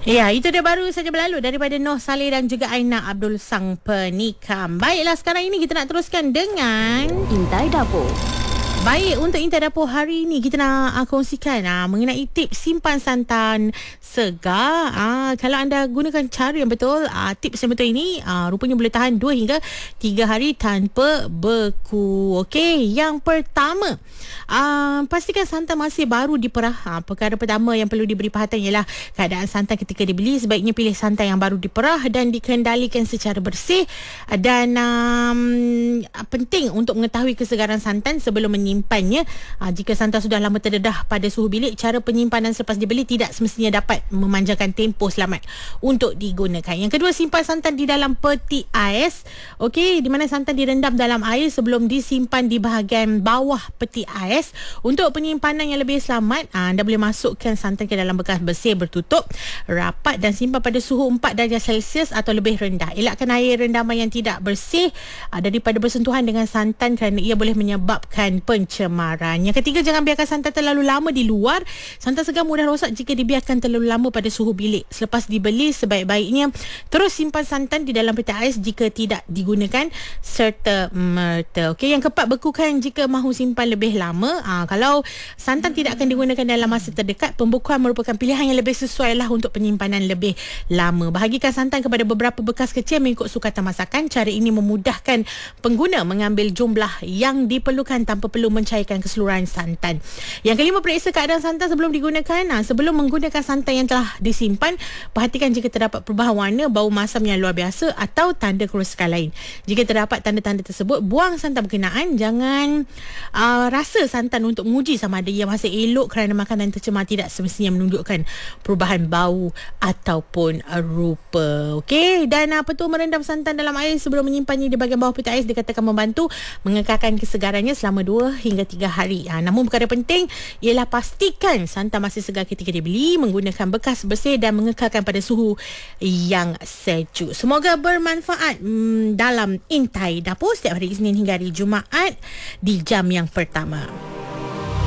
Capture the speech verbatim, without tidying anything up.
Ya, itu dia baru saja berlalu daripada Noh Saleh dan juga Aina Abdul Sang Penikam. Baiklah, sekarang ini kita nak teruskan dengan Intai Dapur. Baik, untuk Intai Dapur hari ini kita nak uh, kongsikan uh, mengenai tips simpan santan segar. Uh, kalau anda gunakan cara yang betul, uh, tips yang betul ini uh, rupanya boleh tahan dua hingga tiga hari tanpa beku. Okey, yang pertama, uh, pastikan santan masih baru diperah. Uh, perkara pertama yang perlu diberi perhatian ialah keadaan santan ketika dibeli. Sebaiknya pilih santan yang baru diperah dan dikendalikan secara bersih. Dan um, penting untuk mengetahui kesegaran santan sebelum menyimpan Penyimpannya. Ha, jika santan sudah lama terdedah pada suhu bilik, cara penyimpanan selepas dibeli tidak semestinya dapat memanjangkan tempoh selamat untuk digunakan. Yang kedua, simpan santan di dalam peti ais. Okey, di mana santan direndam dalam air sebelum disimpan di bahagian bawah peti ais. Untuk penyimpanan yang lebih selamat, ha, anda boleh masukkan santan ke dalam bekas bersih bertutup rapat dan simpan pada suhu empat darjah Celsius atau lebih rendah. Elakkan air rendaman yang tidak bersih ha, daripada bersentuhan dengan santan kerana ia boleh menyebabkan pencemaran. Yang ketiga, jangan biarkan santan terlalu lama di luar. Santan segar mudah rosak jika dibiarkan terlalu lama pada suhu bilik. Selepas dibeli, sebaik-baiknya terus simpan santan di dalam peti ais jika tidak digunakan serta merta. Okey, yang keempat, bekukan jika mahu simpan lebih lama. Ha, kalau santan tidak akan digunakan dalam masa terdekat, pembekuan merupakan pilihan yang lebih sesuai lah untuk penyimpanan lebih lama. Bahagikan santan kepada beberapa bekas kecil mengikut sukatan masakan. Cara ini memudahkan pengguna mengambil jumlah yang diperlukan tanpa perlu mencairkan keseluruhan santan. Yang kelima, periksa keadaan santan sebelum digunakan. Nah, sebelum menggunakan santan yang telah disimpan, perhatikan jika terdapat perubahan warna, bau masam yang luar biasa atau tanda kerosakan lain. Jika terdapat tanda-tanda tersebut, buang santan berkenaan. Jangan uh, rasa santan untuk menguji sama ada ia masih elok kerana makanan tercemar tidak semestinya menunjukkan perubahan bau ataupun rupa. Okey, dan apa tu, merendam santan dalam air sebelum menyimpannya di bahagian bawah peti ais dikatakan membantu mengekalkan kesegarannya selama dua hingga tiga hari. Ha, namun perkara penting ialah pastikan santan masih segar ketika dibeli, menggunakan bekas bersih dan mengekalkan pada suhu yang sejuk. Semoga bermanfaat hmm, dalam Intai Dapur setiap hari Isnin hingga hari Jumaat di jam yang pertama.